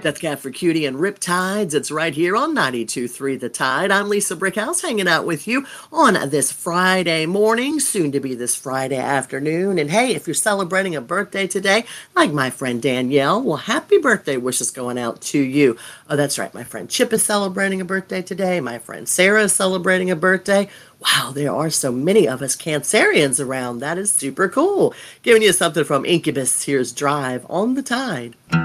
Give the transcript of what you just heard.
Death Cat for Cutie and Riptides. It's right here on 92.3 The Tide. I'm Lisa Brickhouse hanging out with you on this Friday morning, soon to be this Friday afternoon. And hey, if you're celebrating a birthday today, like my friend Danielle, well, happy birthday wishes going out to you. Oh, that's right. My friend Chip is celebrating a birthday today. My friend Sarah is celebrating a birthday. Wow, there are so many of us Cancerians around. That is super cool. Giving you something from Incubus. Here's Drive on the Tide.